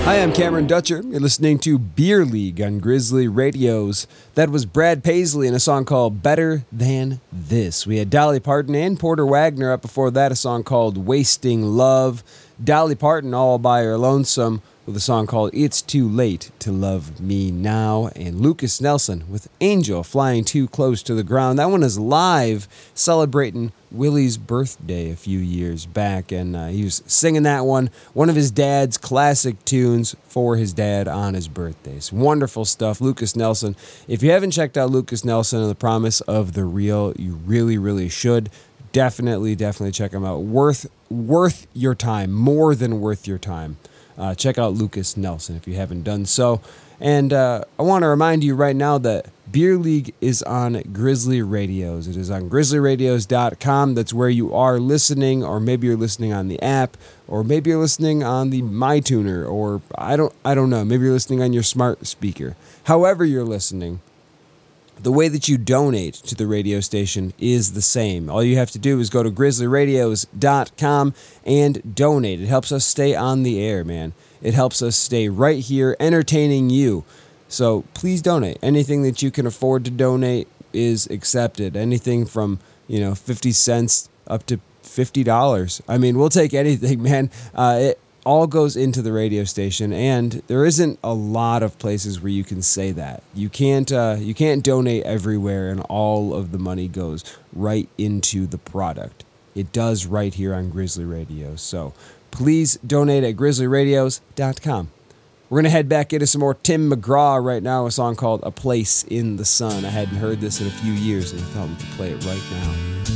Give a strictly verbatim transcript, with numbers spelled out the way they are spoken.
Hi, I'm Cameron Dutcher. You're listening to Beer League on Grizzly Radios. That was Brad Paisley in a song called Better Than This. We had Dolly Parton and Porter Wagner up before that, a song called Wasting Love. Dolly Parton all by her lonesome with a song called It's Too Late to Love Me Now. And Lucas Nelson with Angel Flying Too Close to the Ground. That one is live, celebrating Willie's birthday a few years back, and uh, he was singing that one, one of his dad's classic tunes for his dad on his birthdays. Wonderful stuff. Lucas Nelson. If you haven't checked out Lucas Nelson and the Promise of the Real, you really, really should. Definitely, definitely check him out. Worth, worth your time. More than worth your time. Uh, check out Lucas Nelson if you haven't done so. And uh, I want to remind you right now that Beer League is on Grizzly Radios. It is on grizzly radios dot com. That's where you are listening, or maybe you're listening on the app, or maybe you're listening on the MyTuner, or I don't, I don't know. Maybe you're listening on your smart speaker. However you're listening, the way that you donate to the radio station is the same. All you have to do is go to grizzly radios dot com and donate. It helps us stay on the air, man. It helps us stay right here entertaining you. So please donate. Anything that you can afford to donate is accepted. Anything from, you know, fifty cents up to fifty dollars. I mean, we'll take anything, man. Uh, it all goes into the radio station, and there isn't a lot of places where you can say that. You can't uh, you can't donate everywhere and all of the money goes right into the product. It does right here on Grizzly Radio. So please donate at grizzly radios dot com. We're going to head back into some more Tim McGraw right now, a song called A Place in the Sun. I hadn't heard this in a few years, and I thought we could play it right now.